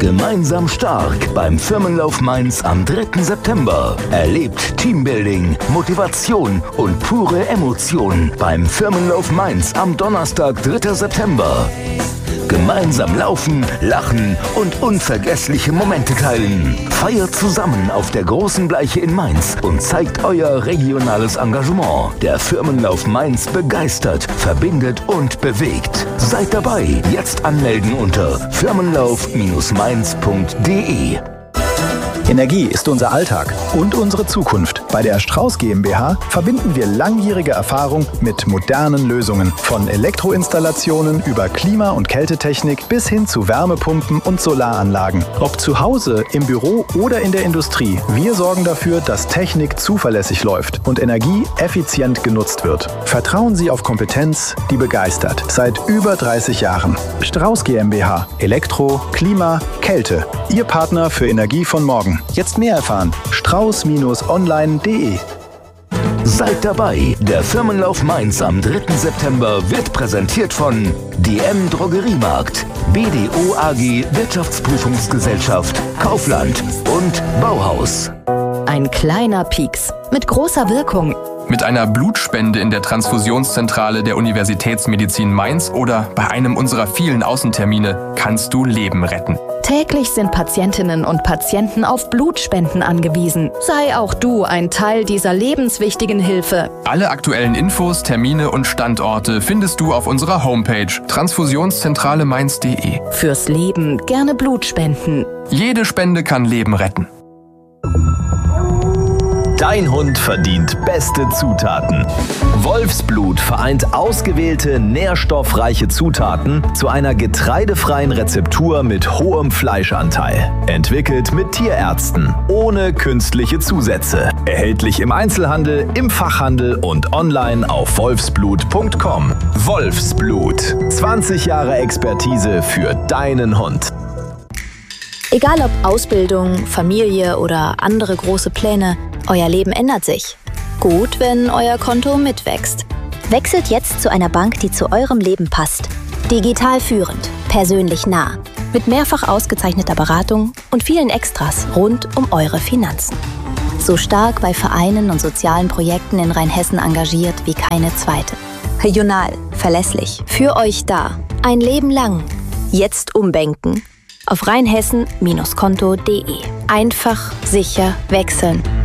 Gemeinsam stark beim Firmenlauf Mainz am 3. September. Erlebt Teambuilding, Motivation und pure Emotion beim Firmenlauf Mainz am Donnerstag, 3. September. Gemeinsam laufen, lachen und unvergessliche Momente teilen. Feiert zusammen auf der großen Bleiche in Mainz und zeigt euer regionales Engagement. Der Firmenlauf Mainz begeistert, verbindet und bewegt. Seid dabei. Jetzt anmelden unter firmenlauf-mainz.de. Energie ist unser Alltag und unsere Zukunft. Bei der Strauß GmbH verbinden wir langjährige Erfahrung mit modernen Lösungen. Von Elektroinstallationen über Klima- und Kältetechnik bis hin zu Wärmepumpen und Solaranlagen. Ob zu Hause, im Büro oder in der Industrie, wir sorgen dafür, dass Technik zuverlässig läuft und Energie effizient genutzt wird. Vertrauen Sie auf Kompetenz, die begeistert. Seit über 30 Jahren. Strauß GmbH. Elektro, Klima, Kälte. Ihr Partner für Energie von morgen. Jetzt mehr erfahren. strauß-online.de. Seid dabei. Der Firmenlauf Mainz am 3. September wird präsentiert von DM Drogeriemarkt, BDO AG Wirtschaftsprüfungsgesellschaft, Kaufland und Bauhaus. Ein kleiner Pieks mit großer Wirkung. Mit einer Blutspende in der Transfusionszentrale der Universitätsmedizin Mainz oder bei einem unserer vielen Außentermine kannst du Leben retten. Täglich sind Patientinnen und Patienten auf Blutspenden angewiesen. Sei auch du ein Teil dieser lebenswichtigen Hilfe. Alle aktuellen Infos, Termine und Standorte findest du auf unserer Homepage transfusionszentrale-mainz.de. Fürs Leben gerne Blut spenden. Jede Spende kann Leben retten. Dein Hund verdient beste Zutaten. Wolfsblut vereint ausgewählte, nährstoffreiche Zutaten zu einer getreidefreien Rezeptur mit hohem Fleischanteil. Entwickelt mit Tierärzten, ohne künstliche Zusätze. Erhältlich im Einzelhandel, im Fachhandel und online auf wolfsblut.com. Wolfsblut. 20 Jahre Expertise für deinen Hund. Egal ob Ausbildung, Familie oder andere große Pläne, euer Leben ändert sich. Gut, wenn euer Konto mitwächst. Wechselt jetzt zu einer Bank, die zu eurem Leben passt. Digital führend, persönlich nah. Mit mehrfach ausgezeichneter Beratung und vielen Extras rund um eure Finanzen. So stark bei Vereinen und sozialen Projekten in Rheinhessen engagiert wie keine zweite. Regional, verlässlich, Für euch da. Ein Leben lang. Jetzt umbanken. auf rheinhessen-konto.de. Einfach, sicher, wechseln.